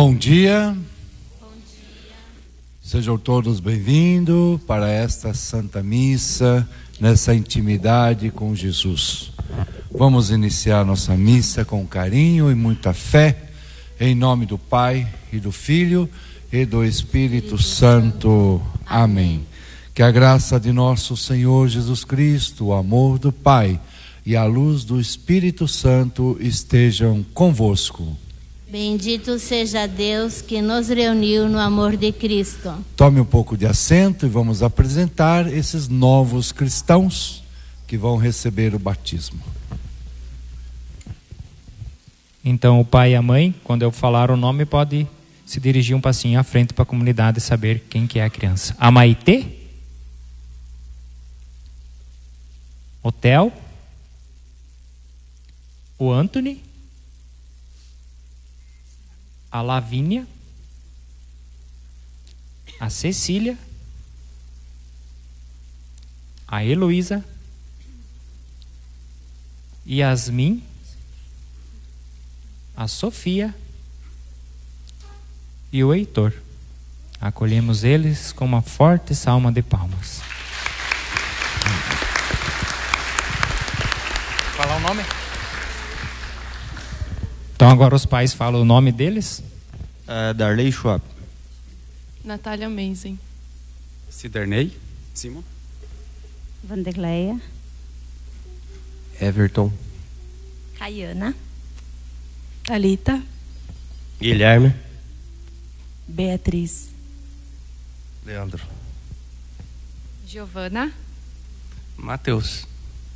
Bom dia. Sejam todos bem-vindos para esta Santa Missa, nessa intimidade com Jesus. Vamos iniciar nossa missa com carinho e muita fé, em nome do Pai e do Filho e do Espírito Santo. Amém. Que a graça de nosso Senhor Jesus Cristo, o amor do Pai e a luz do Espírito Santo estejam convosco. Bendito seja Deus que nos reuniu no amor de Cristo. Tome um pouco de assento e vamos apresentar esses novos cristãos que vão receber o batismo. Então o pai e a mãe, quando eu falar o nome, pode se dirigir um passinho à frente para a comunidade saber quem que é a criança. A Maitê, o Theo, o Anthony, a Lavínia, a Cecília, a Heloísa, Yasmin, a Sofia e o Heitor. Acolhemos eles com uma forte salva de palmas. Falar o nome? Então agora os pais falam o nome deles. Darley Schwab. Natália Menzen. Ciderney Simon. Vandegleia. Everton. Caiana. Thalita. Guilherme. Beatriz. Leandro. Giovana. Mateus.